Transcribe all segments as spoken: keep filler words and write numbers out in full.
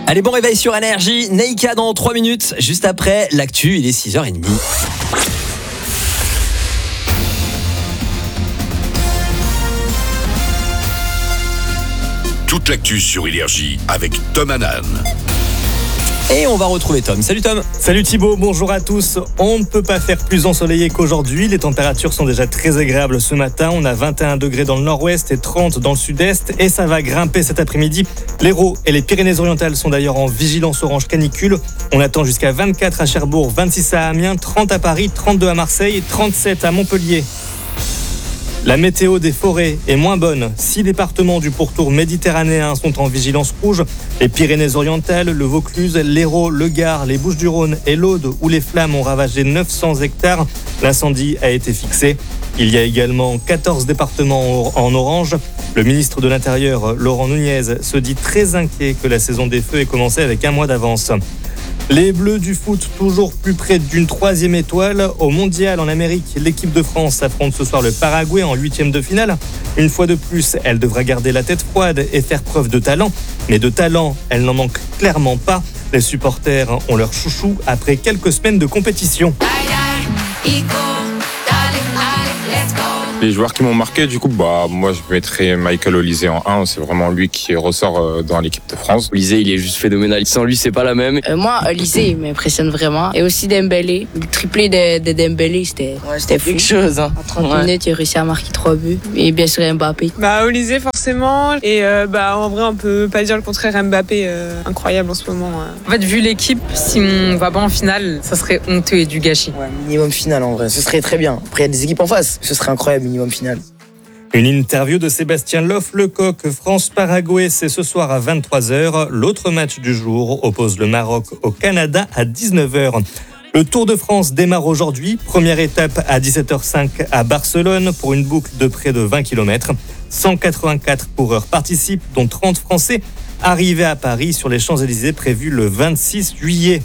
Allez, bon réveil sur Énergie. Neika dans trois minutes. Juste après l'actu, il est six heures trente. Toute l'actu sur Énergie avec Tom Hanan. Et on va retrouver Tom. Salut Tom. Salut Thibaut, bonjour à tous. On ne peut pas faire plus ensoleillé qu'aujourd'hui. Les températures sont déjà très agréables ce matin. On a vingt et un degrés dans le nord-ouest et trente dans le sud-est. Et ça va grimper cet après-midi. L'Hérault et les Pyrénées-Orientales sont d'ailleurs en vigilance orange canicule. On attend jusqu'à vingt-quatre à Cherbourg, vingt-six à Amiens, trente à Paris, trente-deux à Marseille, trente-sept à Montpellier. La météo des forêts est moins bonne. Six départements du pourtour méditerranéen sont en vigilance rouge. Les Pyrénées-Orientales, le Vaucluse, l'Hérault, le Gard, les Bouches-du-Rhône et l'Aude, où les flammes ont ravagé neuf cents hectares. L'incendie a été fixé. Il y a également quatorze départements en orange. Le ministre de l'Intérieur, Laurent Nunez, se dit très inquiet que la saison des feux ait commencé avec un mois d'avance. Les Bleus du foot, toujours plus près d'une troisième étoile. Au Mondial en Amérique, l'équipe de France affronte ce soir le Paraguay en huitième de finale. Une fois de plus, elle devra garder la tête froide et faire preuve de talent. Mais de talent, elle n'en manque clairement pas. Les supporters ont leur chouchou après quelques semaines de compétition. Les joueurs qui m'ont marqué, du coup, bah moi je mettrais Michael Olise en un. C'est vraiment lui qui ressort dans l'équipe de France. Olise, il est juste phénoménal. Sans lui, c'est pas la même. Euh, moi, Olise, il m'impressionne vraiment. Et aussi Dembélé. Le triplé de, de Dembélé, c'était, ouais, c'était fou. Quelque chose. Hein. En trente ouais. minutes, il a réussi à marquer trois buts. Et bien sûr, Mbappé. Bah, Olise, forcément. Et euh, bah, en vrai, on peut pas dire le contraire. Mbappé, euh, incroyable en ce moment. Euh. En fait, vu l'équipe, si on va pas en finale, ça serait honteux et du gâchis. Ouais, minimum finale en vrai. Ce serait très bien. Après, il y a des équipes en face. Ce serait incroyable, minimum finale. Une interview de Sébastien Loff-Lecoq. France-Paraguay, c'est ce soir à vingt-trois heures. L'autre match du jour oppose le Maroc au Canada à dix-neuf heures. Le Tour de France démarre aujourd'hui. Première étape à dix-sept heures cinq à Barcelone pour une boucle de près de vingt kilomètres. cent quatre-vingt-quatre coureurs participent, dont trente Français, arrivés à Paris sur les Champs-Élysées prévu le vingt-six juillet.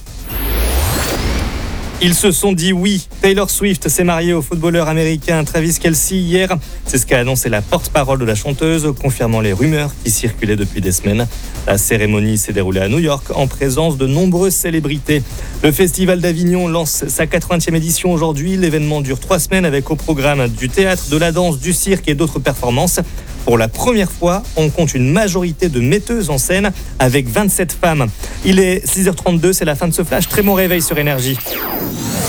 Ils se sont dit oui. Taylor Swift s'est mariée au footballeur américain Travis Kelce hier. C'est ce qu'a annoncé la porte-parole de la chanteuse, confirmant les rumeurs qui circulaient depuis des semaines. La cérémonie s'est déroulée à New York en présence de nombreuses célébrités. Le Festival d'Avignon lance sa quatre-vingtième édition aujourd'hui. L'événement dure trois semaines avec au programme du théâtre, de la danse, du cirque et d'autres performances. Pour la première fois, on compte une majorité de metteuses en scène avec vingt-sept femmes. Il est six heures trente-deux, c'est la fin de ce flash. Très bon réveil sur Énergie.